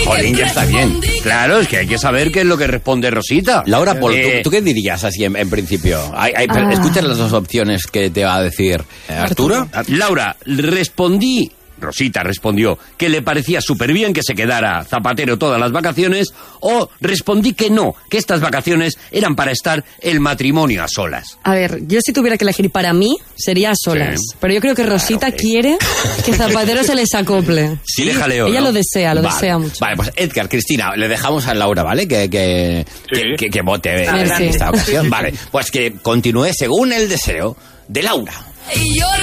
Jolín, ya está bien. Claro, es que hay que saber qué es lo que responde Rosita. Laura Polo, ¿tú qué dirías así en principio? Escucha las dos opciones que te va a decir Arturo. Laura, Rosita respondió que le parecía súper bien que se quedara Zapatero todas las vacaciones, o respondí que no, que estas vacaciones eran para estar el matrimonio a solas. A ver, yo si tuviera que elegir para mí, sería a solas. Sí. Pero yo creo que Rosita quiere que Zapatero se les acople. Sí, le jaleo, ella ¿no? lo desea mucho. Vale, pues Edgar, Cristina, le dejamos a Laura, ¿vale? Que vote en esta ocasión. Vale, pues que continúe según el deseo de Laura.